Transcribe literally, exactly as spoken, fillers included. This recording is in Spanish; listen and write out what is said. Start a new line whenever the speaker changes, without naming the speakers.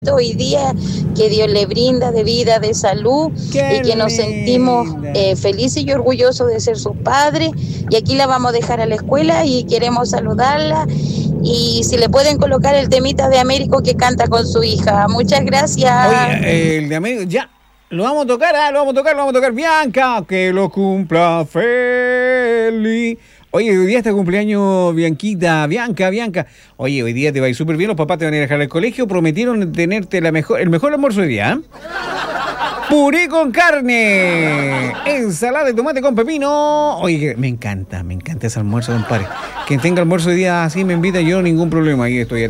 hoy día que Dios le brinda de vida, de salud,
Qué
y que nos sentimos eh, felices y orgullosos de ser sus padres. Y aquí la vamos a dejar a la escuela y queremos saludarla. Y si le pueden colocar el temita de Américo que canta con su hija. Muchas gracias.
Oye, el de Américo, ya, lo vamos a tocar, ah, lo vamos a tocar, lo vamos a tocar. Bianca, que lo cumpla feliz. Oye, hoy día está cumpleaños Bianquita, Bianca, Bianca. Oye, hoy día te va a ir súper bien, los papás te van a ir a dejar al colegio, prometieron tenerte la mejor, el mejor almuerzo hoy día, ¿eh? Puré con carne, ensalada de tomate con pepino. Oye, me encanta, me encanta ese almuerzo, compadre. Quien tenga almuerzo hoy día así me invita, yo ningún problema, ahí estoy atento.